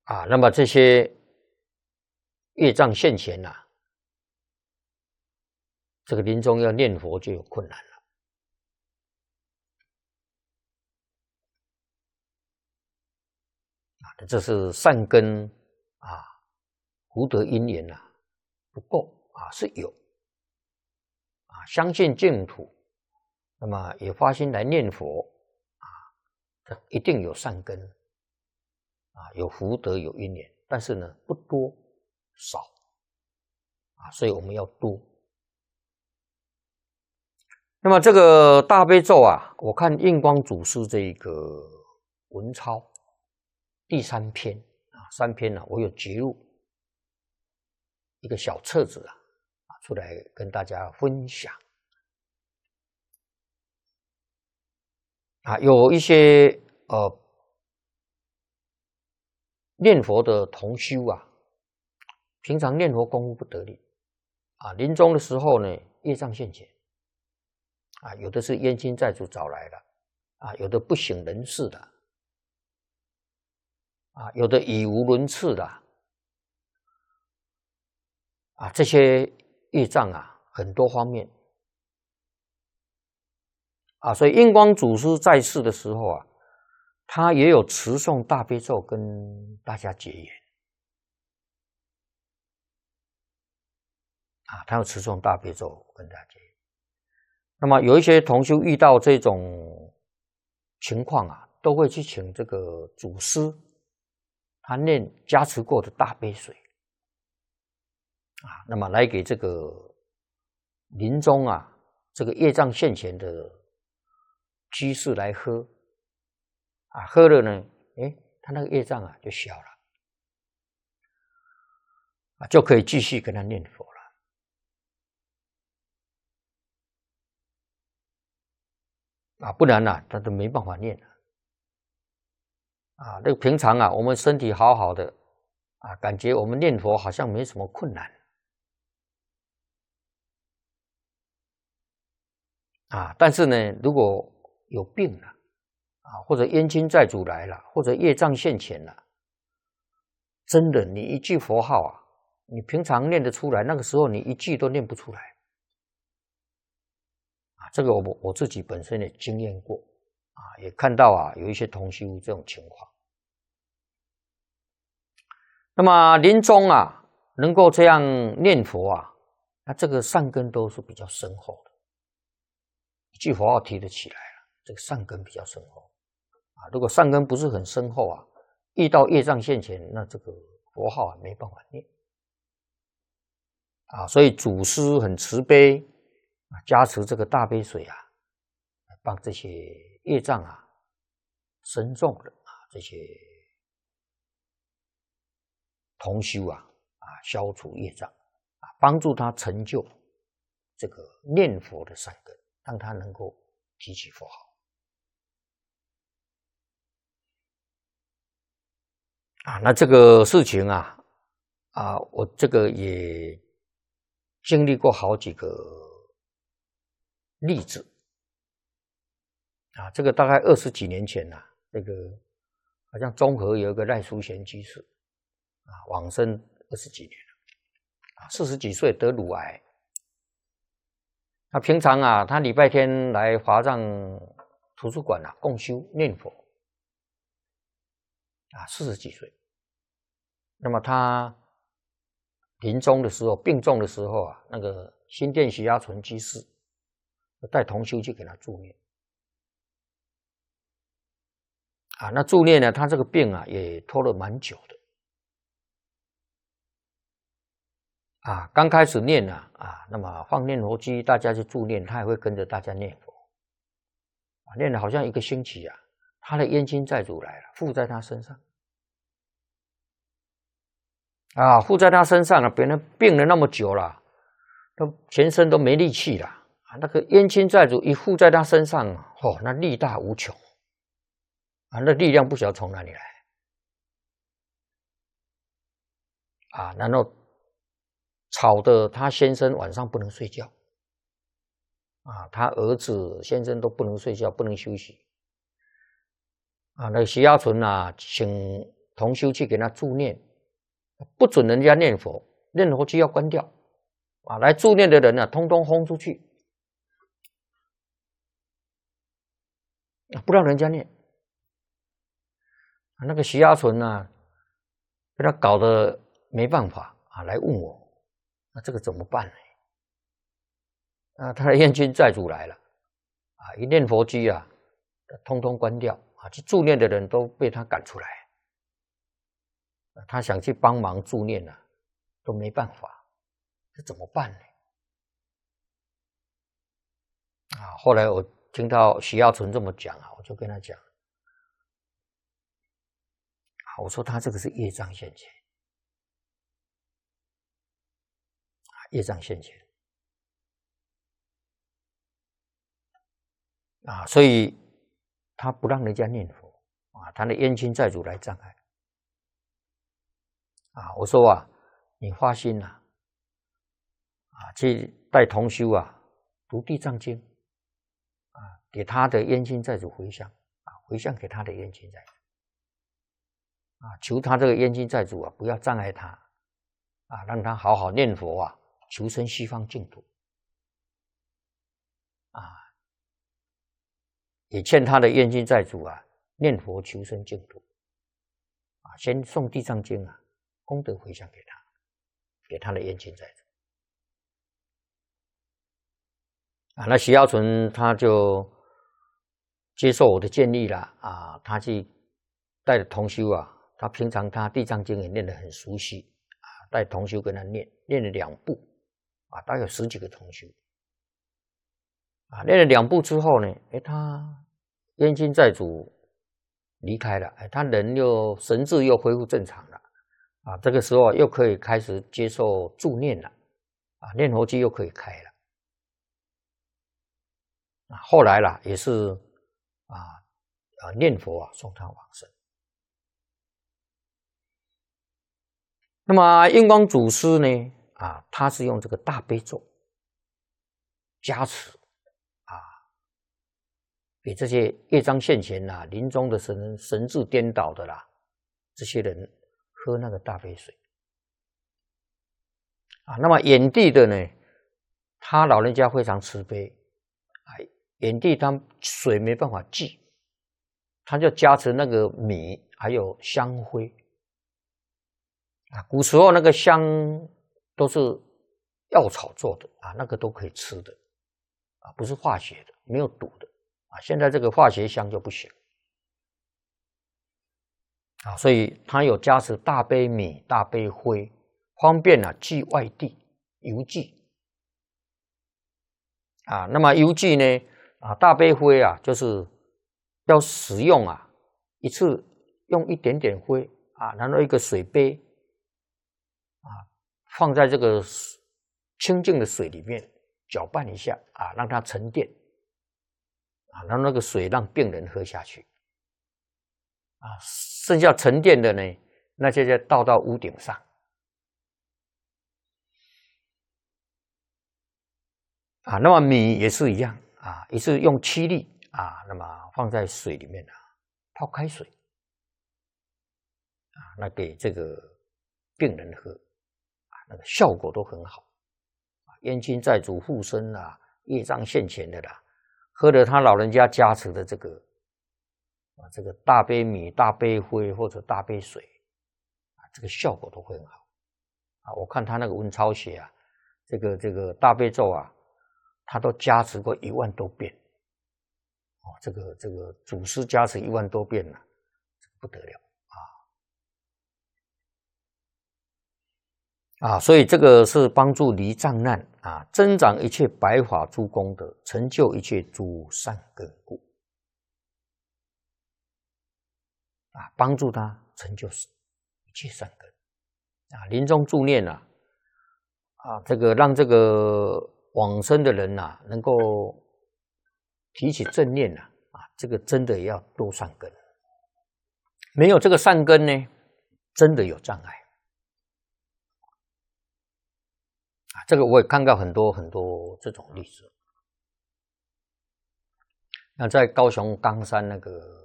那么这些业障现前这个临终要念佛就有困难了。这是善根福德因缘不够是有相信净土，那么也发心来念佛这一定有善根有福德有因缘，但是呢不多少所以我们要多。那么这个大悲咒我看印光祖师这个文钞第3篇3篇我有截录一个小册子出来跟大家分享有一些念佛的同修平常念佛功夫不得力临终的时候呢业障现前有的是冤亲债主找来的有的不省人事的有的语无伦次的这些业障很多方面所以印光祖师在世的时候他也有持诵大悲咒跟大家结缘他有持诵大悲咒跟大家结缘。那么有一些同修遇到这种情况都会去请这个祖师他念加持过的大悲水那么来给这个临终这个业障现前的居士来喝喝了呢他那个业障就小了就可以继续跟他念佛了不然他都没办法念了这个平常我们身体好好的感觉我们念佛好像没什么困难但是呢如果有病了或者冤亲债主来了或者业障现前了，真的你一句佛号你平常念得出来，那个时候你一句都念不出来这个我自己本身也经验过也看到有一些同修这种情况。那么临终能够这样念佛那这个善根都是比较深厚的，一句佛号提得起来了，这个善根比较深厚如果善根不是很深厚遇到业障现前，那这个佛号没办法念所以祖师很慈悲加持这个大悲水帮这些业障深重的这些同修消除业障帮助他成就这个念佛的善根，让他能够提起佛号那这个事情我这个也经历过好几个例子这个大概20几年前这个好像中和有一个赖淑贤居士往生20几年了40几岁得乳癌平常他礼拜天来华藏图书馆共修念佛40几岁，那么他临终的时候病重的时候那个新店徐家纯居士带同修去给他助念那助念呢他这个病也拖了蛮久的刚开始念那么放念佛机大家去助念，他也会跟着大家念佛念了好像1个星期他的冤亲债主来了，附在他身上附在他身上别人病了那么久了，都全身都没力气了那个冤亲债主一附在他身上那力大无穷那力量不晓得从哪里来然后吵得他先生晚上不能睡觉他儿子先生都不能睡觉不能休息那徐家纯请同修去给他助念，不准人家念佛，念佛机要关掉啊！来助念的人呢，通通轰出去，不让人家念。那个徐亚纯呢，被他搞得没办法啊，来问我，那这个怎么办呢？他的冤亲债主来了啊，一念佛机啊，通通关掉啊，去助念的人都被他赶出来。他想去帮忙助念啊，都没办法，这怎么办呢？啊，后来我听到徐耀纯这么讲啊，我就跟他讲，我说他这个是业障现前，业障现前啊，所以他不让人家念佛啊，他的冤亲债主来障碍。啊，我说啊，你发心啊，去带同修啊读地藏经啊，给他的冤亲债主回向啊，回向给他的冤亲债主啊，求他这个冤亲债主啊不要障碍他啊，让他好好念佛啊，求生西方净土啊，也劝他的冤亲债主啊念佛求生净土啊，先诵地藏经啊。功德回向给他，给他的冤亲债主啊。那徐耀纯他就接受我的建议了啊，他去带着同修啊，他平常他地藏经也念得很熟悉啊，带同修跟他念了2部啊，大概有10几个同修啊，念了2部之后呢，他冤亲债主离开了，他人又神智又恢复正常了。啊，这个时候又可以开始接受助念了，啊，念佛机又可以开了，啊，后来啦也是念佛啊送他往生。那么印光祖师呢，他是用这个大悲咒加持啊，给这些业障现前啦、临终的神志颠倒的啦，这些人。喝那个大杯水啊，那么眼帝的呢，他老人家非常慈悲，眼帝他水没办法忌，他就加持那个米还有香灰啊，古时候那个香都是药草做的啊，那个都可以吃的啊，不是化学的，没有毒的啊，现在这个化学香就不行。啊，所以他有加持大杯米、大杯灰，方便寄外地邮寄啊。那么邮寄呢，大杯灰就是要使用一次用一点点灰然后一个水杯放在这个清净的水里面搅拌一下让它沉淀然后那个水让病人喝下去。剩下沉淀的呢，那就再倒到屋顶上那么米也是一样也是用7粒那么放在水里面泡开水那给这个病人喝那个效果都很好冤亲债主附身业障现前的啦，喝了他老人家加持的这个大杯米、大杯灰或者大杯水这个效果都会很好我看他那个文超写这个大悲咒他都加持过1万多遍这个祖师加持1万多遍不得了所以这个是帮助离障难增长一切白法诸功德，成就一切诸善根故帮助他成就一切善根临终助念这个让这个往生的人能够提起正念这个真的也要多善根，没有这个善根呢，真的有障碍这个我也看到很多很多这种例子。那在高雄冈山那个